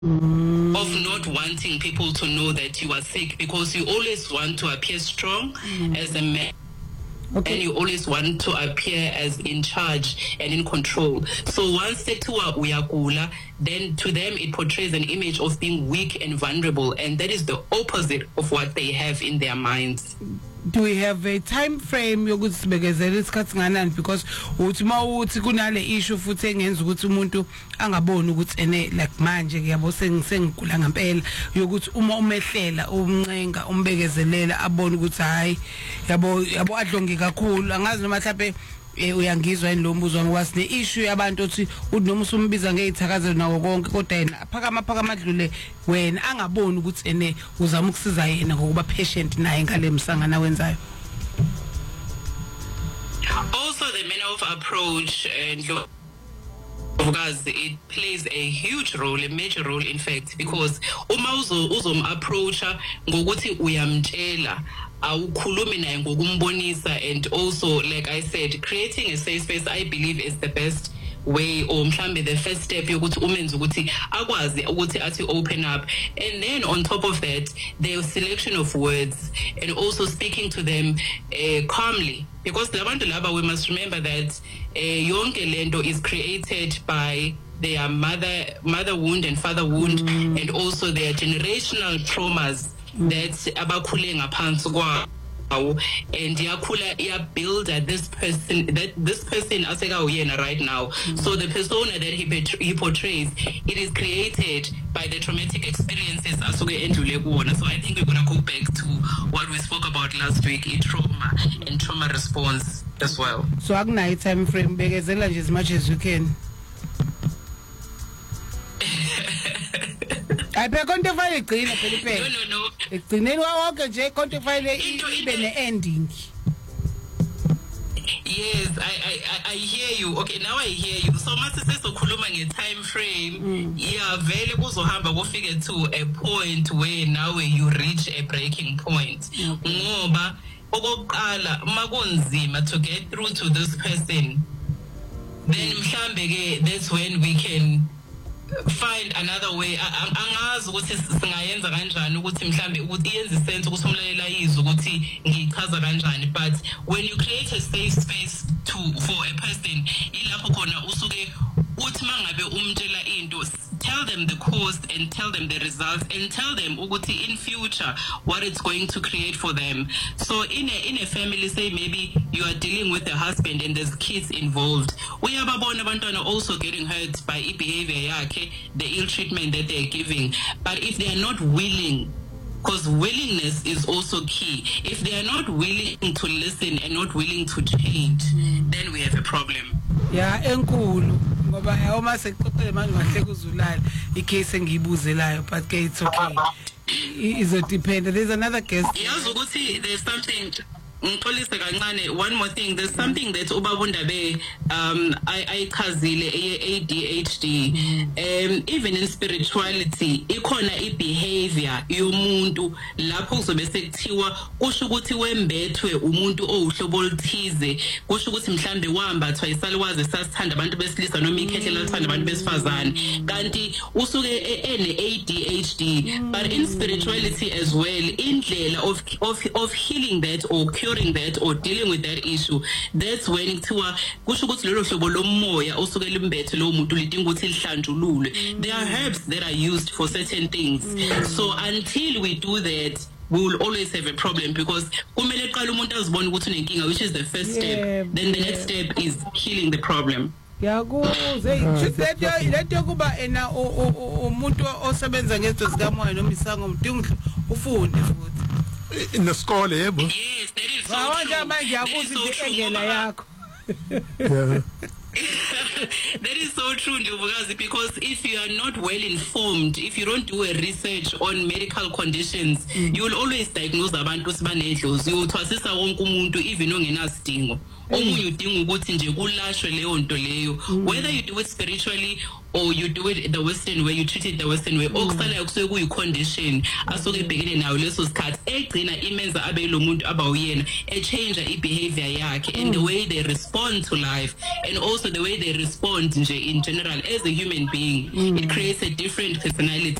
of not wanting people to know that you are sick, because you always want to appear strong as a man. Okay. And you always want to appear as in charge and in control. So once sekuthiwa uyagula, then to them it portrays an image of being weak and vulnerable, and that is the opposite of what they have in their minds. Do we have a time frame yokuthi sibekezele isikhathi nganani, because uthi mawuthi kunale issue futhi engenza ukuthi umuntu angaboni ukuthi ene like manje yabo sengigula ngempela, yokuthi uma umehlela umncenga umbekezelela abone ukuthi hayi yabo adlonge kakhulu, angazi noma mhlawumbe uyangizwa yini lo mbuzo wami wasine issue yabantu othi noma usumbiza ngezithakazelo nawo konke kodwa yena phakama adlule wena angaboni ukuthi ene uzama ukusiza yena ngokuba patient naye ngale msangana wenzayo. Also the manner of approach and because it plays a huge role, a major role in fact, because uma uzom-approacha ngokuthi uyamtshela awukhulumi naye ngokumbonisa, and also like I said, creating a safe space I believe is the best way, or mhlambe the first step yokuthi umenze ukuthi akwazi ukuthi athi open up. And then on top of that, the selection of words and also speaking to them calmly, because labantu laba, we must remember that yonke lento is created by their mother wound and father wound, and also their generational traumas that abakhule ngaphansi kwawo, and yakhula build this person aseka uyena right now. So the persona that he portrays, it is created by the traumatic experiences asuke endlule kuwona. So I think we're going to go back to what we spoke about last week, trauma and trauma response as well. So akunayo time frame, bekezela nje as much as you can. I be quantify igcina phela. No. Igcineni wonke nje quantify ibe ne-ending. Yes, I hear you. Okay, now I hear you. So mase sesokhuluma nge-time frame, yeah, vele kuzohamba kufike to a point where now you reach a breaking point. Ngoba okokuqala makunzima to get through to this person, then mhlambe ke that's when we can find another way. Angazi ukuthi singayenza kanjani ukuthi mhlambe ukuthi iyenze sense ukuthi umlalela yizwe ukuthi ngichaza kanjani, but when you create a safe space for a person, ilapho khona usuke uthi mangabe umtshela into, tell them the cost and tell them the results and tell them ukuthi in future what it's going to create for them. So in a family, say maybe you are dealing with a husband and there's kids involved, uyababona abantwana also getting hurt by behavior yakhe, the ill treatment that they're giving. But if they are not willing, because willingness is also key, if they are not willing to listen and not willing to change, then we have a problem. Yeah, enkulu ngoba uma sekuqoqele manje ngahle kuzulala icase engiyibuzelayo, but ke it's okay, it depend. There's another case. Yazi ukuthi there's something ngixolise kancane, one more thing, there's something that ubabundabe ayichazile ADHD, even in spirituality ikhona ibehavior yomuntu lapho kuzobe sekuthiwa kusho ukuthi wembethwe umuntu ohlobo oluthize, kusho ukuthi mhlambe wambathwa isalukazi sasithanda abantu besilisa noma ikhehle lathanda abantu besifazane, kanti usuke ene ADHD. But in spirituality as well, indlela of healing that or curing that or dealing with that issue, that's when kuthiwa kusho ukuthi lelo hlobo lomoya osuke limbethe lo muntu lidinga ukuthi lihlanjululwe. There are herbs that are used for certain things. So until we do that, we will always have a problem, because kumele qala umuntu azibone ukuthi unenkinga, which is the first step. Then the next step is healing the problem. Yakuze letho kuba ena umuntu osebenza ngezinto zikamoya noma isango mdinga ufunde futhi nesikole yebo. Yes, that is so true. That is so true, Ndubukazi, because if you are not well informed, if you don't do a research on medical conditions, you will always diagnose abantu sibanedlozi, uthwasisa wonke umuntu even ongenasidingo. Omunye udinga ukuthi nje kulashwe leyo nto leyo, whether you do it spiritually or you do it the Western way, you treat it the Western way, okusalayo kusuke kuyi-condition asuke ebhekene nayo leso sikhathi egcina imenza abe lo muntu aba uyena change i-behavior yakhe and the way they respond to life and also the way they respond nje in general as a human being. It creates a different personality